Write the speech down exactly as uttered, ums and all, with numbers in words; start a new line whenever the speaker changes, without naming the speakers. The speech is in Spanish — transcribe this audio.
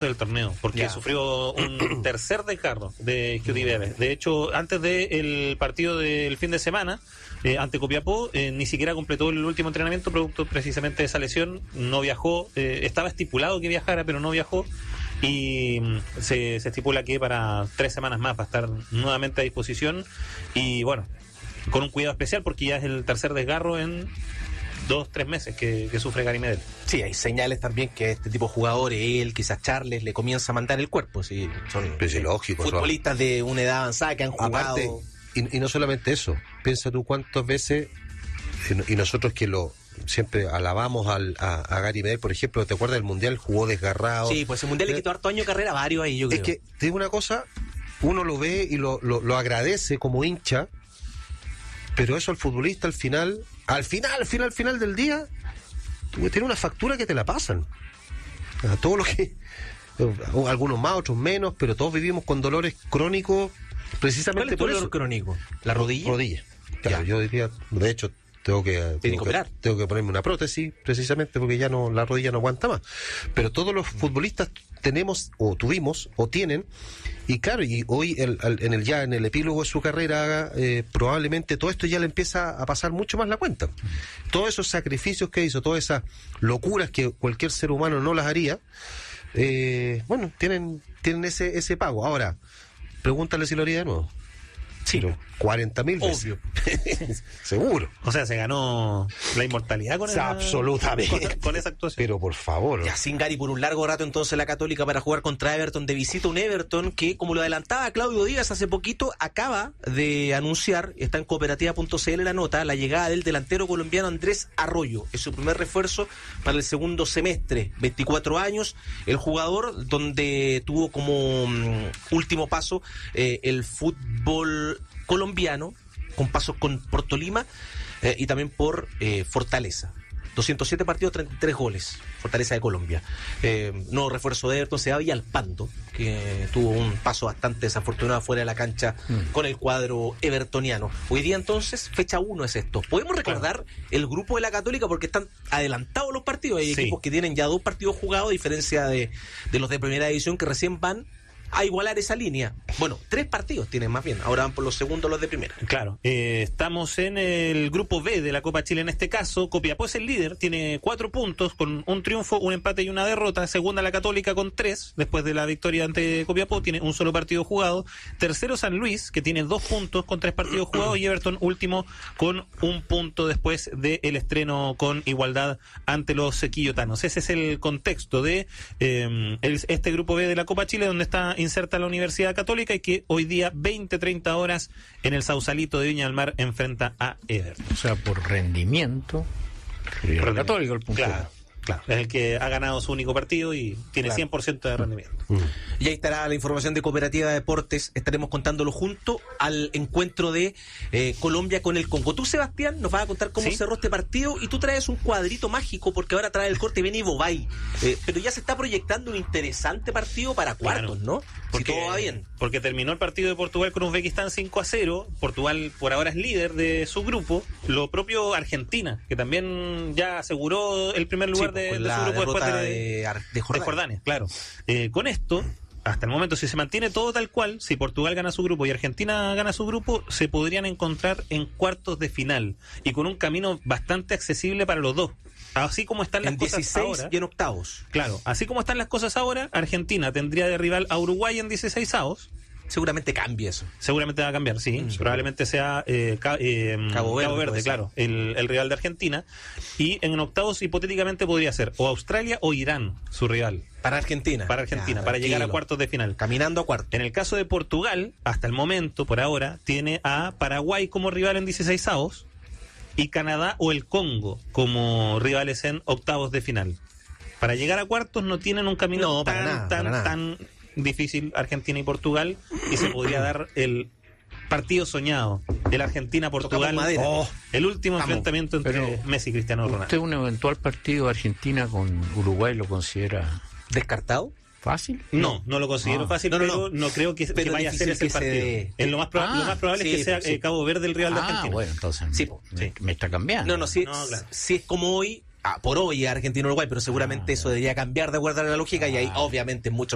del torneo, porque
Ya.
sufrió un tercer desgarro de Schiutibiere. De hecho, antes del partido del fin de semana, eh, ante Copiapó, eh, ni siquiera completó el último entrenamiento, producto precisamente de esa lesión, no viajó, eh, estaba estipulado que viajara, pero no viajó, y mm, se, se estipula que para tres semanas más va a estar nuevamente a disposición, y bueno, con un cuidado especial, porque ya es el tercer desgarro en dos, tres meses que, que sufre Gary Medel.
Sí, hay señales también que este tipo de jugadores, él, quizás Charles, le comienza a mandar el cuerpo. Sí, son
Pues sí, lógico,
futbolistas eso. De una edad avanzada que han jugado.
Aparte, y, y no solamente eso, piensa tú cuántas veces, y, y nosotros que lo siempre alabamos al, a, a Gary Medel, por ejemplo, ¿te acuerdas del Mundial? Jugó desgarrado.
Sí, pues el Mundial le quitó harto año de carrera a varios ahí, yo creo.
Es que, te digo una cosa, uno lo ve y lo, lo, lo agradece como hincha, pero eso al futbolista al final, al final, al final, al final del día, tiene una factura que te la pasan. A todo lo que, algunos más, otros menos, pero todos vivimos con dolores crónicos precisamente
por
eso.
dolor crónico? ¿La rodilla?
Rodilla. Claro,
Ya.
yo diría, de hecho, tengo que,
Tiene
tengo
que operar.
tengo que ponerme una prótesis precisamente porque ya no, la rodilla no aguanta más. Pero todos los futbolistas tenemos, o tuvimos, o tienen, y claro, y hoy el, el, en el ya en el epílogo de su carrera, eh, probablemente todo esto ya le empieza a pasar mucho más la cuenta. Todos esos sacrificios que hizo, todas esas locuras que cualquier ser humano no las haría, eh, bueno, tienen, tienen ese, ese pago. Ahora, pregúntale si lo haría de nuevo.
Sí,
Pero cuarenta mil veces.
obvio.
Seguro.
O sea, se ganó la inmortalidad con,
O sea,
esa,
absolutamente.
con, con esa actuación.
Pero por favor.
Ya sin Gary por un largo rato entonces la Católica para jugar contra Everton de visita, un Everton que, como lo adelantaba Claudio Díaz hace poquito, acaba de anunciar, está en cooperativa punto c l la nota, la llegada del delantero colombiano Andrés Arroyo. Es su primer refuerzo para el segundo semestre, veinticuatro años, el jugador donde tuvo como um, último paso eh, el fútbol colombiano, con pasos con Porto Lima eh, y también por eh, Fortaleza. doscientos siete partidos, treinta y tres goles. Fortaleza de Colombia. Eh, nuevo refuerzo de Everton, se va Villalpando, que tuvo un paso bastante desafortunado fuera de la cancha mm. con el cuadro evertoniano. Hoy día entonces, fecha uno es esto. Podemos recordar claro. el grupo de la Católica porque están adelantados los partidos. Hay sí. equipos que tienen ya dos partidos jugados, a diferencia de, de los de primera división que recién van a igualar esa línea. Bueno, tres partidos tienen más bien, ahora van por los segundos los de primera.
Claro, eh, estamos en el grupo B de la Copa Chile en este caso. Copiapó es el líder, tiene cuatro puntos con un triunfo, un empate y una derrota. Segunda la Católica con tres, después de la victoria ante Copiapó, tiene un solo partido jugado. Tercero San Luis, que tiene dos puntos con tres partidos jugados, y Everton último con un punto después del estreno con igualdad ante los quillotanos. Ese es el contexto de eh, el, este grupo B de la Copa Chile, donde está inserta la Universidad Católica y que hoy día veinte treinta horas en el Sausalito de Viña del Mar enfrenta a Everton.
O sea, por rendimiento, rendimiento. Católico el punto.
Claro, claro, es el que ha ganado su único partido y tiene claro. cien por ciento de rendimiento.
Mm. Y ahí estará la información de Cooperativa de Deportes, estaremos contándolo junto al encuentro de eh, Colombia con el Congo. Tú, Sebastián, nos vas a contar cómo ¿Sí? cerró este partido y tú traes un cuadrito mágico porque ahora trae el corte y viene Ibobay. Eh, pero ya se está proyectando un interesante partido para cuartos, claro. ¿no?
Porque,
si todo va bien.
Porque terminó el partido de Portugal con Uzbekistán cinco a cero. Portugal por ahora es líder de su grupo. Lo propio Argentina, que también ya aseguró el primer lugar sí, de, de su grupo después de,
de, de, Jordania.
de Jordania. Claro. Eh, con esto, hasta el momento, si se mantiene todo tal cual, si Portugal gana su grupo y Argentina gana su grupo, se podrían encontrar en cuartos de final y con un camino bastante accesible para los dos. Así como están las
en
cosas
dieciséis
ahora,
y en octavos.
Claro, así como están las cosas ahora, Argentina tendría de rival a Uruguay en dieciseisavos.
Seguramente cambie eso.
Seguramente va a cambiar, sí. Mm, Probablemente sea eh, ca- eh,
Cabo Verde,
Cabo Verde claro, el, el rival de Argentina. Y en octavos hipotéticamente podría ser o Australia o Irán, su rival.
Para Argentina.
Para Argentina, ya, para llegar a cuartos de final.
Caminando a cuartos.
En el caso de Portugal, hasta el momento, por ahora, tiene a Paraguay como rival en dieciseisavos y Canadá o el Congo como rivales en octavos de final. Para llegar a cuartos no tienen un camino
no,
tan,
nada,
tan, tan difícil Argentina y Portugal, y se podría dar el partido soñado, el Argentina-Portugal, oh, el último Vamos. enfrentamiento entre Pero Messi y Cristiano Ronaldo.
¿Usted un eventual partido Argentina con Uruguay lo considera
descartado?
¿Fácil?
No, no lo considero ah. fácil, no, no, pero no, no creo que, que vaya a ser ese partido. De... Es lo más, proba- ah, lo más probable sí, es que sea sí. eh, Cabo Verde el rival de Argentina.
Ah, bueno, entonces
sí,
me,
sí.
me está cambiando.
No, no, si, no, claro. si es como hoy, ah, por hoy Argentina-Uruguay, pero seguramente ah, eso debería cambiar de acuerdo a la lógica ah, y ahí obviamente mucho